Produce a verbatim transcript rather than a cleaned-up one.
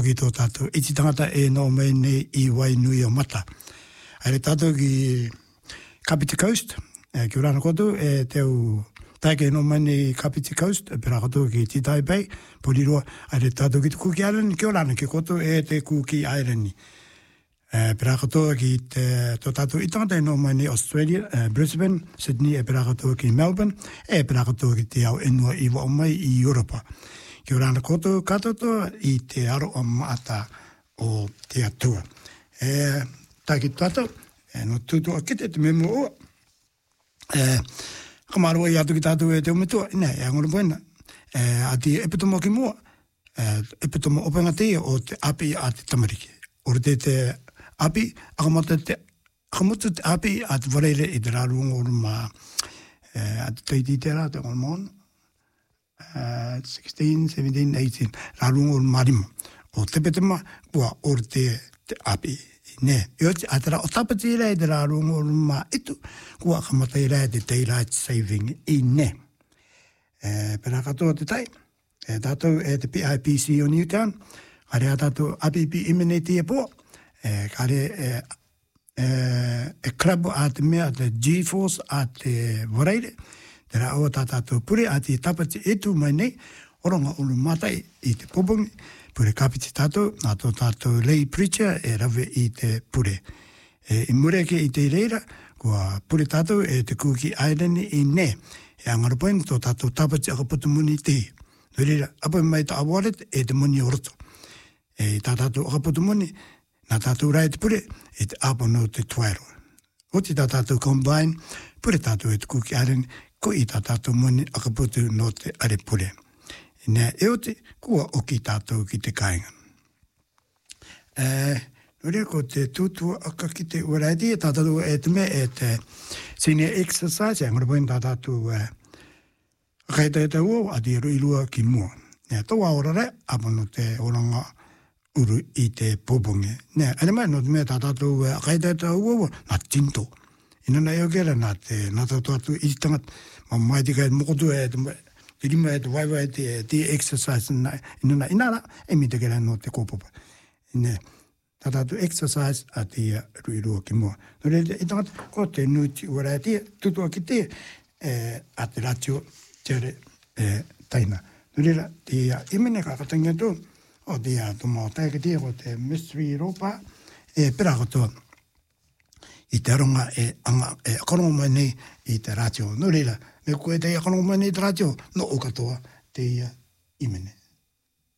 ki tō tātou. Iti tangata e no mai nei I Wainui o Mata. Aere tātou ki Kapiti Coast, e, ki urana koto, e teo taike no mai nei Kapiti Coast, e pera koto ki Titai Bay, Porirua, aere tātou ki te Kuki Island, ki urana ki koto e te Kuki Island. E, pera koto ki te tō tātou I tangata e no mai nei Australia, e, Brisbane, Sydney, e pera koto ki Melbourne, e pera koto ki te au enua iwa o mai I Europa. Ki urana koto katoto I te aro o maata o te atua. E taki tato, e no tutu o kite te memo o. E kamarua I atu ki tatu e te umitua, ina, e angora buena. E ati epitomo ki mua, e epitomo openga te o te api a te tamariki. Ore te te api, akamata te, akamutu te api a te wareire I te rārunga o ma, e a te teiti te rā, te ngol mono. Uh, sixteen, seventeen, eighteen, rārunga o marima. O te petema, kua ore te, te api. Ne, ioti, atara, o tapati rei te rārunga o ma itu, kua kamata I rei te daylight saving I ne. E, pera katoa te tai, e tātou e te P I P C o Newtown, kare a tātou api pi imineti e po, e kare e, e, e club a te mea, te G-Force a te wareire, te rā o tātātou pure a te tapati etu mai nei, oronga ulu matai I te popongi, pure kapiti tātou, nā tō tātou lay preacher e rawe I te pure. E I mureke I te reira, kua pure tātou e te Kuki Island I ne, e angarapoen tō tātou tapati akaputu muni te. Reira, apoe mai ta awaret e te muni oroto. E tā tātou akaputu muni, nā tātou rai te pure, e te apo no te tuairo. O te tā tātou combine, pure tātou e te Kuki Island, ko I tā tātou muni akaputu no te are pure. Nea eote, kua oki tātou ki te kāinga. E, nore ko te tūtua aka ki te uraiti, e tātou e te me e te senior exercise, e ngora poin tā tātou e kaita e te uo, a te ruilua ki mua. Nea tō aorare, apono te oranga uru I te poponge. Nea, ane mai no te me tā tātou e kaita e te uo, nā tinto. Ina nei o kera nā te nā tātou atu I tangat, ma mai te kai mokotu e te te rima e te waiwa e te, te exercise ina ina ina e mi te kera no te kōpapa. Ine, tā tātou exercise a te ruirua ki mua. Nō re I tangat, ko te nuti ura e te, tutua ki te, e, a te ratio tere e, taina. Nō re te imene kakatangia tō, o te a tō mao taika te, ko te mystery ropa, e pera katoa, I te aronga e anga e akarongo mai nei I te ratio. Nō reira, me koe te akarongo mai nei te ratio, no o katoa te ia imene.